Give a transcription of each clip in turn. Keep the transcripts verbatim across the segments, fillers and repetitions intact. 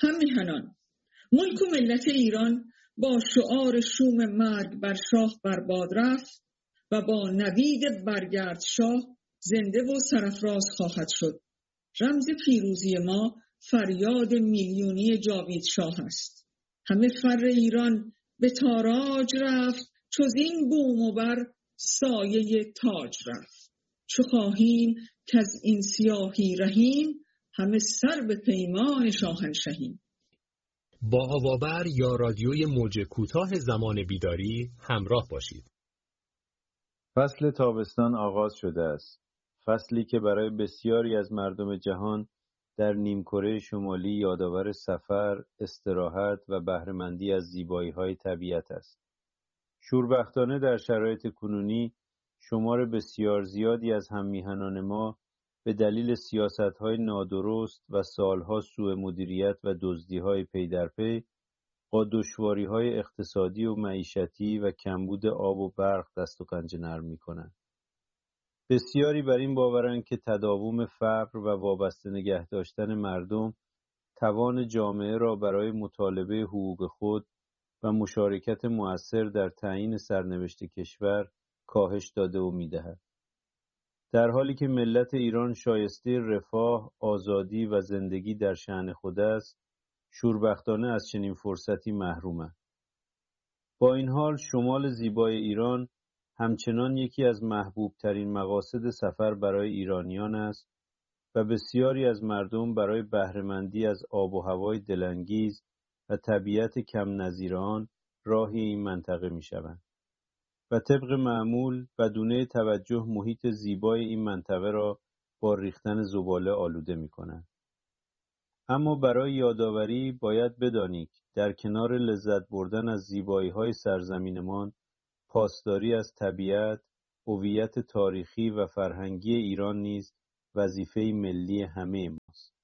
هم میهنان، ملک و ملت ایران با شعار شوم مرگ بر شاه برباد رفت و با نوید برگرد شاه زنده و سرافراز خواهد شد. رمز پیروزی ما فریاد میلیونی جاوید شاه است. همه فر ایران به تاراج رفت، چوز این بوم و بر سایه تاج رفت. چو خواهیم که از این سیاهی رهیم، همه سر به پیمان شاهنشهیم. با هوابر یا رادیوی موج کوتاه زمان بیداری همراه باشید. فصل تابستان آغاز شده است. فصلی که برای بسیاری از مردم جهان در نیمکره شمالی یادآور سفر، استراحت و بهره‌مندی از زیبایی‌های طبیعت است. شوربختانه در شرایط کنونی شمار بسیار زیادی از هم‌میهنان ما به دلیل سیاست‌های نادرست و سالها سوء مدیریت و دزدی‌های پی در پی با دشواری‌های اقتصادی و معیشتی و کمبود آب و برق دست و پنجه نرم می‌کنند. بسیاری بر این باورند که تداوم فقر و وابسته نگه داشتن مردم توان جامعه را برای مطالبه حقوق خود و مشارکت مؤثر در تعیین سرنوشت کشور کاهش داده و می‌دهد. در حالی که ملت ایران شایسته رفاه، آزادی و زندگی در شأن خود است، شوربختانه از چنین فرصتی محرومند. با این حال شمال زیبای ایران همچنان یکی از محبوب ترین مقاصد سفر برای ایرانیان است و بسیاری از مردم برای بهره‌مندی از آب و هوای دلانگیز و طبیعت کم نظیر آن راهی این منطقه می‌شوند و طبق معمول بدون توجه محیط زیبای این منطقه را با ریختن زباله آلوده می‌کنند. اما برای یادآوری باید بدانید در کنار لذت بردن از زیبایی‌های سرزمینمان، پاسداری از طبیعت، هویت تاریخی و فرهنگی ایران نیز وظیفه ملی همه ماست.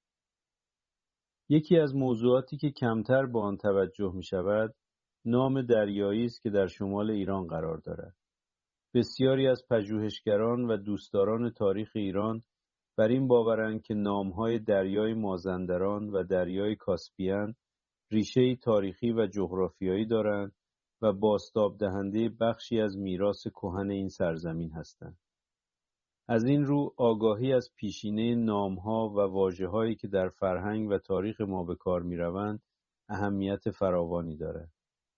یکی از موضوعاتی که کمتر به آن توجه می‌شود، نام دریایی است که در شمال ایران قرار دارد. بسیاری از پژوهشگران و دوستداران تاریخ ایران بر این باورند که نام‌های دریای مازندران و دریای کاسپیان ریشه‌ای تاریخی و جغرافیایی دارند و بازتاب دهنده بخشی از میراث کهن این سرزمین هستند. از این رو آگاهی از پیشینه نام‌ها و واژه‌هایی که در فرهنگ و تاریخ ما به کار می‌روند اهمیت فراوانی دارد.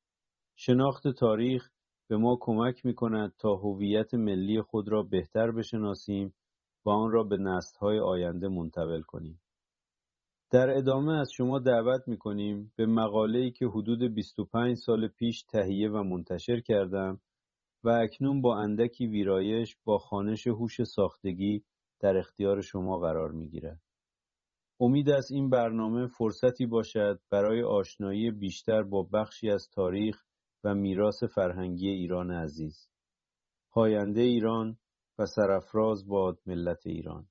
شناخت تاریخ به ما کمک می‌کند تا هویت ملی خود را بهتر بشناسیم و آن را به نسل‌های آینده منتقل کنیم. در ادامه از شما دعوت می‌کنیم به مقاله‌ای که حدود بیست و پنج سال پیش تهیه و منتشر کردم و اکنون با اندکی ویرایش با خوانش هوش ساختگی در اختیار شما قرار می‌گیرد. امید است این برنامه فرصتی باشد برای آشنایی بیشتر با بخشی از تاریخ و میراث فرهنگی ایران عزیز. پاینده ایران و سرافراز باد ملت ایران.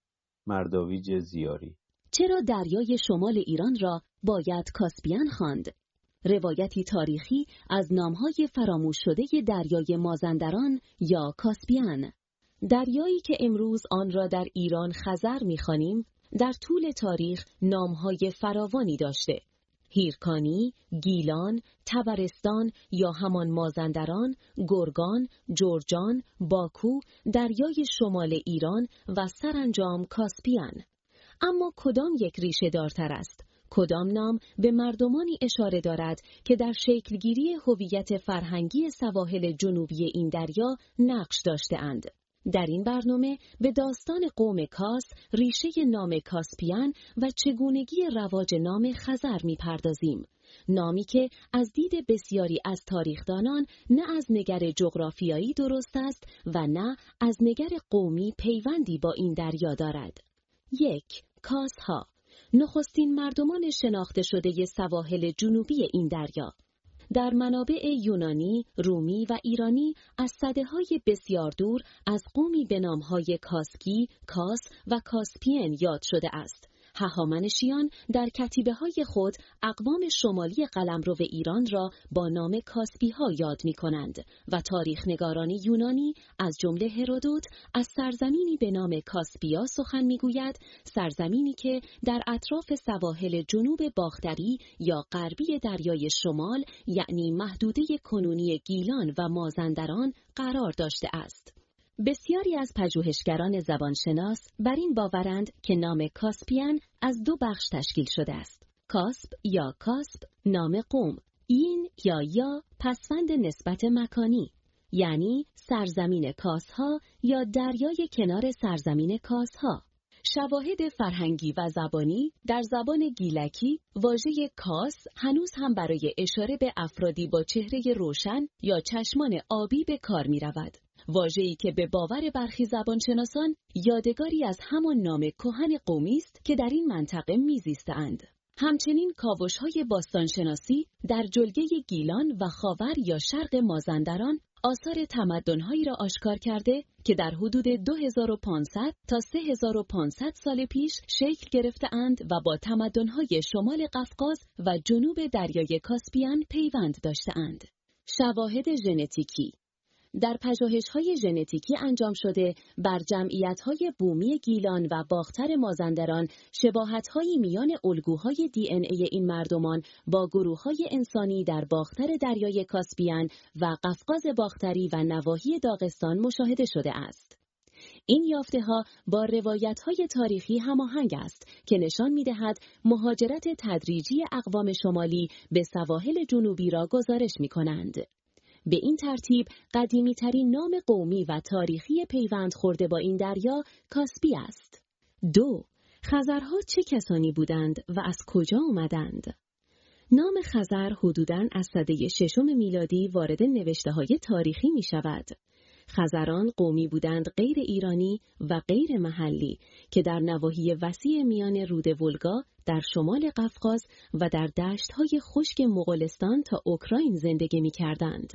مرداویج زیاری. چرا دریای شمال ایران را باید کاسپیان خواند؟ روایتی تاریخی از نامهای فراموش شده دریای مازندران یا کاسپیان. دریایی که امروز آن را در ایران خزر می‌خوانیم، در طول تاریخ نامهای فراوانی داشته. هیرکانی، گیلان، طبرستان یا همان مازندران، گرگان، جرجان، باکو، دریای شمال ایران و سرانجام کاسپیان. اما کدام یک ریشه دارتر است؟ کدام نام به مردمانی اشاره دارد که در شکلگیری هویت فرهنگی سواحل جنوبی این دریا نقش داشته‌اند؟ در این برنامه به داستان قوم کاس، ریشه نام کاسپیان و چگونگی رواج نام خزر می‌پردازیم. نامی که از دید بسیاری از تاریخدانان نه از نگر جغرافیایی درست است و نه از نگر قومی پیوندی با این دریا دارد. یک، کاس‌ها، نخستین مردمان شناخته شده سواحل جنوبی این دریا. در منابع یونانی، رومی و ایرانی از سده‌های بسیار دور از قومی به نام‌های کاسکی، کاس و کاسپین یاد شده است. هخامنشیان در کتیبه های خود اقوام شمالی قلمرو ایران را با نام کاسپی ها یاد می کنند و تاریخنگاران یونانی از جمله هرودوت از سرزمینی به نام کاسپیا سخن می گوید، سرزمینی که در اطراف سواحل جنوب باختری یا غربی دریای شمال یعنی محدوده کنونی گیلان و مازندران قرار داشته است. بسیاری از پژوهشگران زبانشناس بر این باورند که نام کاسپیان از دو بخش تشکیل شده است. کاسپ یا کاسپ نام قوم، این یا یا پسوند نسبت مکانی، یعنی سرزمین کاسها یا دریای کنار سرزمین کاسها. شواهد فرهنگی و زبانی در زبان گیلکی واژه کاس هنوز هم برای اشاره به افرادی با چهره روشن یا چشمان آبی به کار می رود. واژه‌ای که به باور برخی زبانشناسان یادگاری از همان نام کهن قومی است که در این منطقه میزیستند. همچنین کاوش‌های باستانشناسی در جلگه گیلان و خاور یا شرق مازندران آثار تمدن‌هایی را آشکار کرده که در حدود دو هزار و پانصد تا سه هزار و پانصد سال پیش شکل گرفته‌اند و با تمدن‌های شمال قفقاز و جنوب دریای کاسپیان پیوند داشته‌اند. شواهد ژنتیکی در پژوهش‌های ژنتیکی انجام شده بر جمعیت‌های بومی گیلان و باختر مازندران شباهت‌هایی میان الگوهای دی ان ای این مردمان با گروه‌های انسانی در باختر دریای کاسپیان و قفقاز باختری و نواحی داغستان مشاهده شده است. این یافته‌ها با روایت‌های تاریخی هماهنگ است که نشان می‌دهد مهاجرت تدریجی اقوام شمالی به سواحل جنوبی را گزارش می‌کنند. به این ترتیب قدیمی‌ترین نام قومی و تاریخی پیوند خورده با این دریا کاسپی است. دو. خزرها چه کسانی بودند و از کجا آمدند؟ نام خزر حدوداً از سده ششم میلادی وارد نوشته‌های تاریخی می شود. خزران قومی بودند غیر ایرانی و غیر محلی که در نواحی وسیع میان رود ولگا در شمال قفقاز و در دشت‌های خشک مغولستان تا اوکراین زندگی می‌کردند.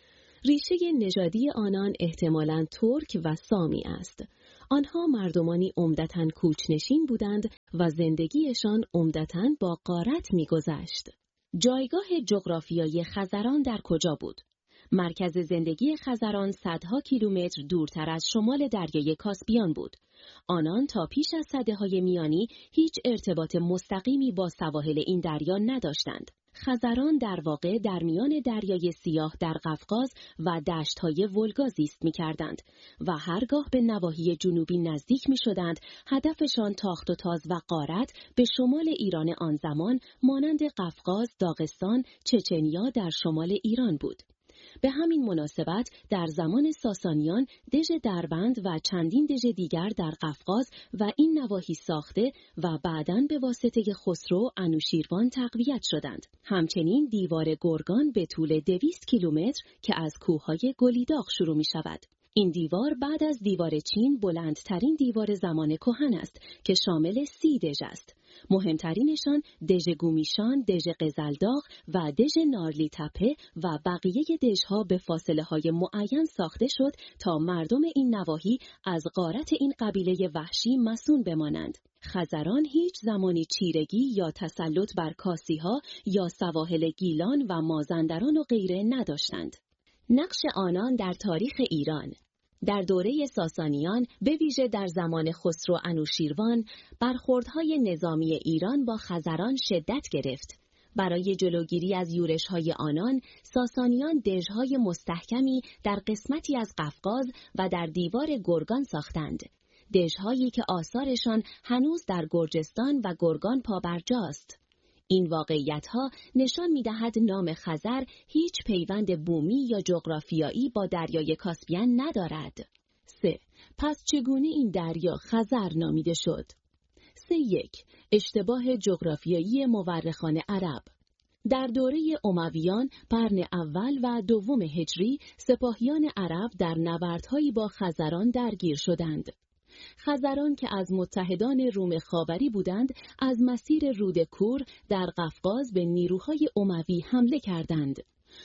ریشه نژادی آنان احتمالاً ترک و سامی است. آنها مردمانی عمدتاً کوچ‌نشین بودند و زندگیشان عمدتاً با غارت می‌گذشت. جایگاه جغرافیایی خزران در کجا بود؟ مرکز زندگی خزران صدها کیلومتر دورتر از شمال دریای کاسپیان بود. آنان تا پیش از سده‌های میانی هیچ ارتباط مستقیمی با سواحل این دریا نداشتند. خزران در واقع در میان دریای سیاه در قفقاز و دشت‌های ولگا زیست می‌کردند و هرگاه به نواحی جنوبی نزدیک می‌شدند، هدفشان تاخت و تاز و غارت به شمال ایران آن زمان مانند قفقاز، داغستان، چچنیا در شمال ایران بود. به همین مناسبت در زمان ساسانیان دژ دربند و چندین دژ دیگر در قفقاز و این نواحی ساخته و بعداً به واسطه خسرو انوشیروان تقویت شدند. همچنین دیوار گرگان به طول دویست کیلومتر که از کوههای گلیداغ شروع می شود. این دیوار بعد از دیوار چین بلندترین دیوار زمان کهن است که شامل سی دژ است. مهمترینشان دژ گومیشان، دژ قزلداغ و دژ نارلی تپه و بقیه دژها به فاصله های معین ساخته شد تا مردم این نواحی از غارت این قبیله وحشی مصون بمانند. خزران هیچ زمانی چیرگی یا تسلط بر کاسیها یا سواحل گیلان و مازندران و غیره نداشتند. نقش آنان در تاریخ ایران در دوره ساسانیان به ویژه در زمان خسرو انوشیروان برخوردهای نظامی ایران با خزران شدت گرفت. برای جلوگیری از یورش‌های آنان ساسانیان دژهای مستحکمی در قسمتی از قفقاز و در دیوار گرگان ساختند. دژهایی که آثارشان هنوز در گرجستان و گرگان پابرجاست. این واقعیت‌ها نشان می‌دهد نام خزر هیچ پیوند بومی یا جغرافیایی با دریای کاسپیان ندارد. سه. پس چگونه این دریا خزر نامیده شد؟ سه یک. اشتباه جغرافیایی مورخان عرب. در دوره امویان قرن اول و دوم هجری سپاهیان عرب در نبردهایی با خزران درگیر شدند. خزران که از متحدان روم خاوری بودند از مسیر رود کور در قفقاز به نیروهای اموی حمله کردند.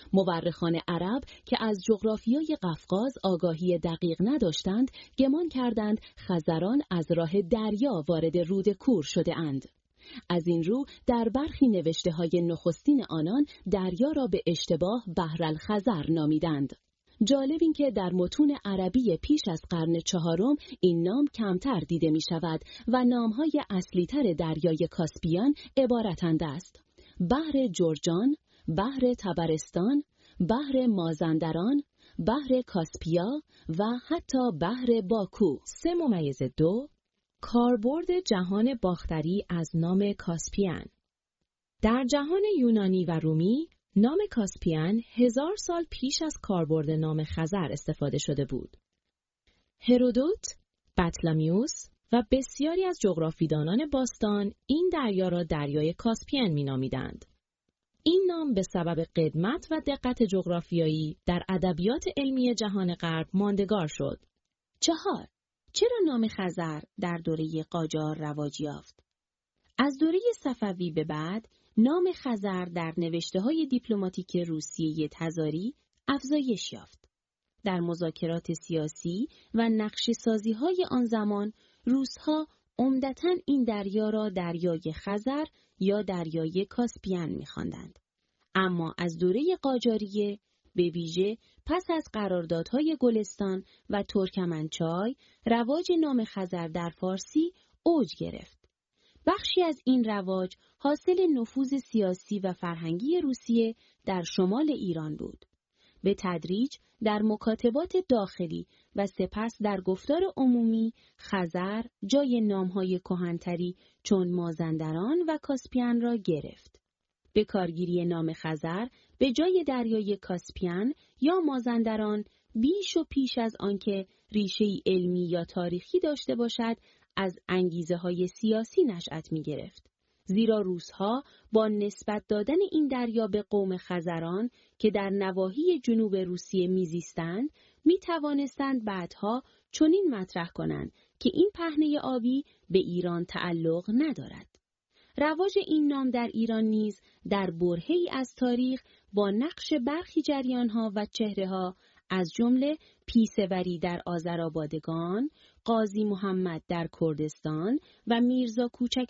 مورخان عرب که از جغرافیای قفقاز آگاهی دقیق نداشتند گمان کردند خزران از راه دریا وارد رود کور شده اند. از این رو در برخی نوشته های نخستین آنان دریا را به اشتباه بحر الخزر نامیدند. جالب این که در متون عربی پیش از قرن چهارم این نام کمتر دیده می شود و نامهای اصلی‌تر دریای کاسپیان عبارتند است: بحر جرجان، بحر طبرستان، بحر مازندران، بحر کاسپیا و حتی بحر باکو. سه ممیز دو کاربرد جهان باختری از نام کاسپیان. در جهان یونانی و رومی نام کاسپیان هزار سال پیش از کاربرد نام خزر استفاده شده بود. هرودوت، بطلمیوس و بسیاری از جغرافیدانان باستان این دریا را دریای کاسپیان می‌نامیدند. این نام به سبب قدمت و دقت جغرافیایی در ادبیات علمی جهان غرب ماندگار شد. چهار. چرا نام خزر در دوره قاجار رواج یافت؟ از دوره صفوی به بعد نام خزر در نوشته‌های دیپلماتیک روسیه تزاری افزایش یافت. در مذاکرات سیاسی و نقشه‌سازی‌های آن زمان روس‌ها عمدتاً این دریا را دریای خزر یا دریای کاسپیان می‌خواندند. اما از دوره قاجاریه به ویژه پس از قراردادهای گلستان و ترکمنچای رواج نام خزر در فارسی اوج گرفت. بخشی از این رواج حاصل نفوذ سیاسی و فرهنگی روسیه در شمال ایران بود. به تدریج در مکاتبات داخلی و سپس در گفتار عمومی خزر جای نامهای کهن‌تری چون مازندران و کاسپیان را گرفت. به کارگیری نام خزر به جای دریای کاسپیان یا مازندران بیش و پیش از آنکه ریشه‌ای علمی یا تاریخی داشته باشد از انگیزه‌های سیاسی نشأت می‌گرفت. زیرا روس‌ها با نسبت دادن این دریا به قوم خزران که در نواحی جنوب روسیه میزیستند، میتوانستند بعدها چنین مطرح کنند که این پهنه آبی به ایران تعلق ندارد. رواج این نام در ایران نیز در برهه‌ای از تاریخ با نقش برخی جریان‌ها و چهره‌ها از جمله پیسوری در آذرابادگان، قاضی محمد در کردستان و میرزا کوچک